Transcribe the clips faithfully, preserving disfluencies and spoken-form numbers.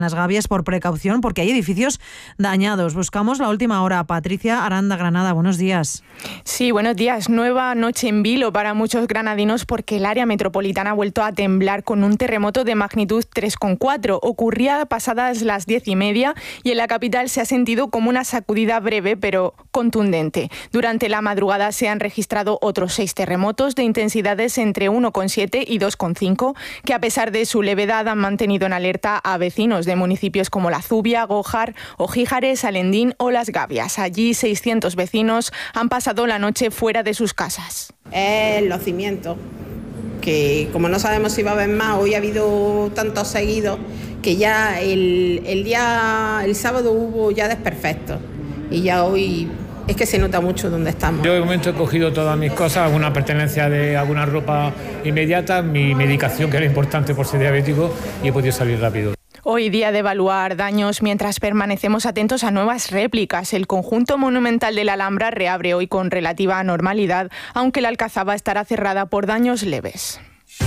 Las Gavias por precaución porque hay edificios dañados. Buscamos la última hora. Patricia Aranda, Granada, buenos días. Sí, buenos días. Nueva noche en vilo para muchos granadinos porque el área metropolitana ha vuelto a temblar con un terremoto de magnitud tres coma cuatro. Ocurría pasadas las diez y media y en la capital se ha sentido como una sacudida breve pero contundente. Durante la madrugada se han registrado otros seis terremotos de intensidades entre uno coma siete y dos coma cinco que a pesar de su levedad han mantenido en alerta a vecinos de de municipios como La Zubia, Gójar, Ojíjares, Alendín o Las Gavias. Allí seiscientos vecinos han pasado la noche fuera de sus casas. Es los cimientos, que como no sabemos si va a haber más, hoy ha habido tantos seguidos que ya el, el día, el sábado hubo ya desperfectos y ya hoy es que se nota mucho dónde estamos. Yo de momento he cogido todas mis cosas, alguna pertenencia de alguna ropa inmediata, mi medicación que era importante por ser diabético y he podido salir rápido. Hoy día de evaluar daños mientras permanecemos atentos a nuevas réplicas. El conjunto monumental de la Alhambra reabre hoy con relativa normalidad, aunque la Alcazaba estará cerrada por daños leves.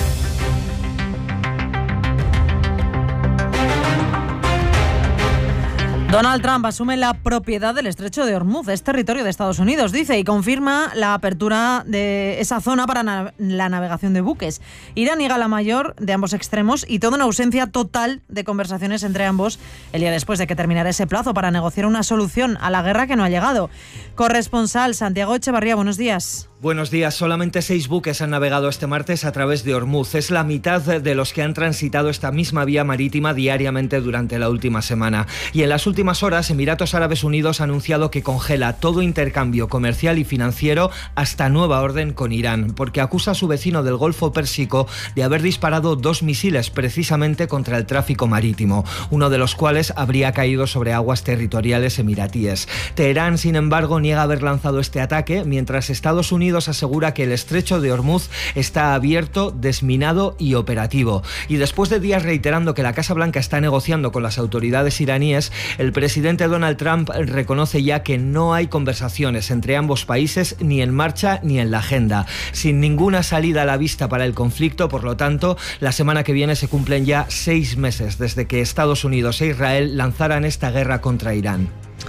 Donald Trump asume la propiedad del estrecho de Hormuz, es territorio de Estados Unidos, dice, y confirma la apertura de esa zona para na- la navegación de buques. Irán niega la mayor de ambos extremos y toda una ausencia total de conversaciones entre ambos el día después de que terminara ese plazo para negociar una solución a la guerra que no ha llegado. Corresponsal Santiago Echevarría, buenos días. Buenos días. Solamente seis buques han navegado este martes a través de Hormuz. Es la mitad de los que han transitado esta misma vía marítima diariamente durante la última semana. Y en las últimas horas, Emiratos Árabes Unidos ha anunciado que congela todo intercambio comercial y financiero hasta nueva orden con Irán, porque acusa a su vecino del Golfo Pérsico de haber disparado dos misiles precisamente contra el tráfico marítimo, uno de los cuales habría caído sobre aguas territoriales emiratíes. Teherán, sin embargo, niega haber lanzado este ataque, mientras Estados Unidos asegura que el estrecho de Hormuz está abierto, desminado y operativo. Y después de días reiterando que la Casa Blanca está negociando con las autoridades iraníes, el presidente Donald Trump reconoce ya que no hay conversaciones entre ambos países ni en marcha ni en la agenda. Sin ninguna salida a la vista para el conflicto, por lo tanto, la semana que viene se cumplen ya seis meses desde que Estados Unidos e Israel lanzaran esta guerra contra Irán.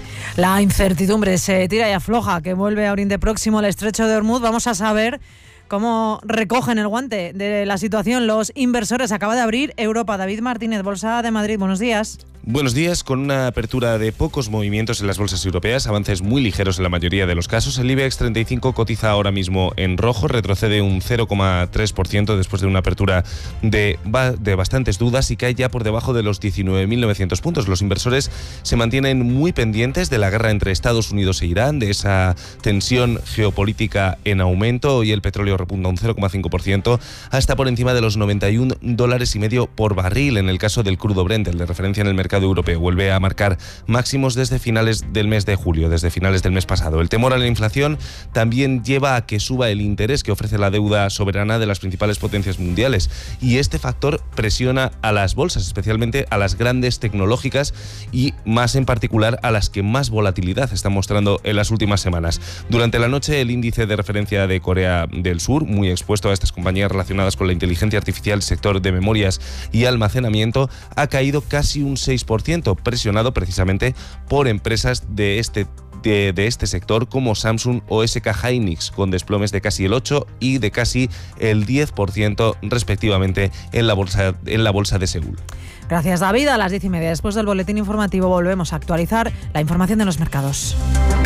La incertidumbre se tira y afloja, que vuelve a Oriente Próximo el estrecho de Hormuz. Vamos a saber cómo recogen el guante de la situación los inversores. Acaba de abrir Europa. David Martínez, Bolsa de Madrid, buenos días. Buenos días. Con una apertura de pocos movimientos en las bolsas europeas, avances muy ligeros en la mayoría de los casos, el IBEX treinta y cinco cotiza ahora mismo en rojo, retrocede un cero coma tres por ciento después de una apertura de, de bastantes dudas y cae ya por debajo de los diecinueve mil novecientos puntos. Los inversores se mantienen muy pendientes de la guerra entre Estados Unidos e Irán, de esa tensión geopolítica en aumento. Hoy el petróleo repunta un cero coma cinco por ciento hasta por encima de los noventa y un dólares y medio por barril. En el caso del crudo Brent, el de referencia en el mercado europeo, vuelve a marcar máximos desde finales del mes de julio, desde finales del mes pasado. El temor a la inflación también lleva a que suba el interés que ofrece la deuda soberana de las principales potencias mundiales, y este factor presiona a las bolsas, especialmente a las grandes tecnológicas y más en particular a las que más volatilidad están mostrando en las últimas semanas. Durante la noche, el índice de referencia de Corea del Sur, muy expuesto a estas compañías relacionadas con la inteligencia artificial, sector de memorias y almacenamiento, ha caído casi un seis por ciento, presionado precisamente por empresas de este De, de este sector como Samsung o S K Hynix, con desplomes de casi el ocho y de casi el diez por ciento respectivamente en la bolsa, en la bolsa de Seúl. Gracias, David. A las diez y media, después del boletín informativo, volvemos a actualizar la información de los mercados.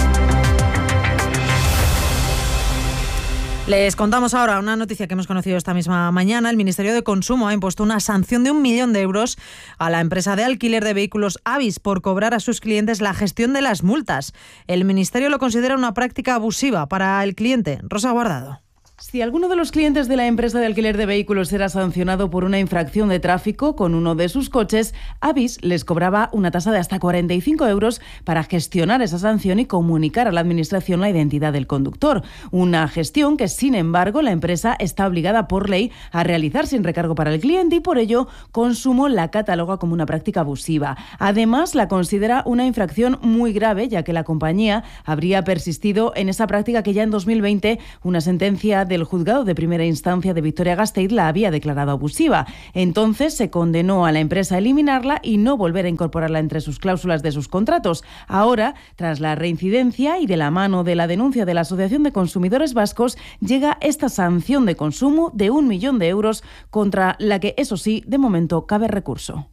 Les contamos ahora una noticia que hemos conocido esta misma mañana. El Ministerio de Consumo ha impuesto una sanción de un millón de euros a la empresa de alquiler de vehículos Avis por cobrar a sus clientes la gestión de las multas. El Ministerio lo considera una práctica abusiva para el cliente. Rosa Guardado. Si alguno de los clientes de la empresa de alquiler de vehículos era sancionado por una infracción de tráfico con uno de sus coches, Avis les cobraba una tasa de hasta cuarenta y cinco euros para gestionar esa sanción y comunicar a la administración la identidad del conductor. Una gestión que, sin embargo, la empresa está obligada por ley a realizar sin recargo para el cliente y por ello Consumo la cataloga como una práctica abusiva. Además, la considera una infracción muy grave, ya que la compañía habría persistido en esa práctica que ya en dos mil veinte una sentencia del juzgado de primera instancia de Vitoria-Gasteiz la había declarado abusiva. Entonces se condenó a la empresa a eliminarla y no volver a incorporarla entre sus cláusulas de sus contratos. Ahora, tras la reincidencia y de la mano de la denuncia de la Asociación de Consumidores Vascos, llega esta sanción de consumo de un millón de euros contra la que, eso sí, de momento cabe recurso.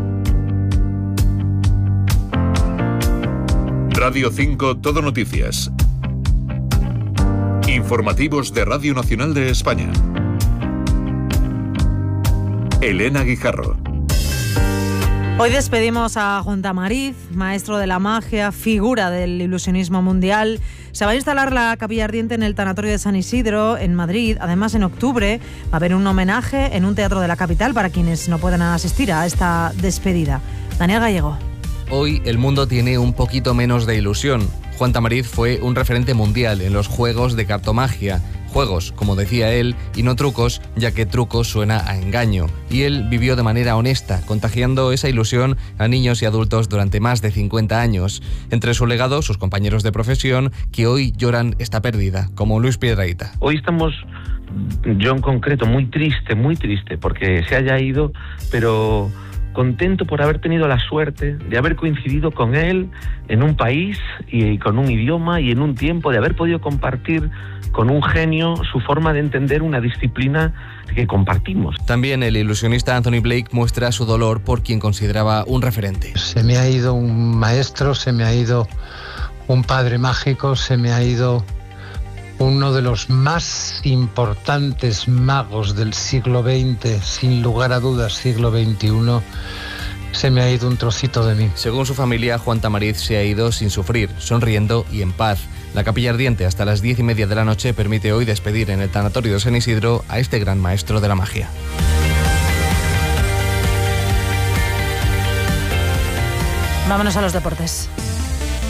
Radio cinco Todo Noticias. Informativos de Radio Nacional de España. Elena Guijarro. Hoy despedimos a Juan Tamariz, maestro de la magia, figura del ilusionismo mundial. Se va a instalar la capilla ardiente en el Tanatorio de San Isidro, en Madrid. Además, en octubre va a haber un homenaje en un teatro de la capital para quienes no puedan asistir a esta despedida. Daniel Gallego. Hoy el mundo tiene un poquito menos de ilusión. Juan Tamariz fue un referente mundial en los juegos de cartomagia. Juegos, como decía él, y no trucos, ya que truco suena a engaño. Y él vivió de manera honesta, contagiando esa ilusión a niños y adultos durante más de cincuenta años. Entre su legado, sus compañeros de profesión, que hoy lloran esta pérdida, como Luis Piedrahita. Hoy estamos, yo en concreto, muy triste, muy triste, porque se haya ido, pero contento por haber tenido la suerte de haber coincidido con él en un país y con un idioma y en un tiempo, de haber podido compartir con un genio su forma de entender una disciplina que compartimos. También el ilusionista Anthony Blake muestra su dolor por quien consideraba un referente. Se me ha ido un maestro, se me ha ido un padre mágico, se me ha ido uno de los más importantes magos del siglo veinte, sin lugar a dudas siglo veintiuno. Se me ha ido un trocito de mí. Según su familia, Juan Tamariz se ha ido sin sufrir, sonriendo y en paz. La capilla ardiente hasta las diez y media de la noche permite hoy despedir en el Tanatorio de San Isidro a este gran maestro de la magia. Vámonos a los deportes.